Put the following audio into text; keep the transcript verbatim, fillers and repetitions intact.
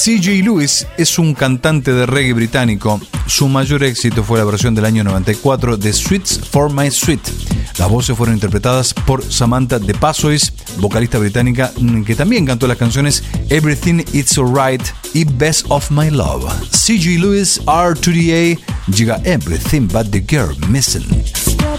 C J Lewis es un cantante de reggae británico. Su mayor éxito fue la versión del año noventa y cuatro de Sweets for My Sweet. Las voces fueron interpretadas por Samantha De Passois, vocalista británica que también cantó las canciones Everything It's Alright y Best of My Love. C J Lewis, R two D A, llega Everything But The Girl Missing.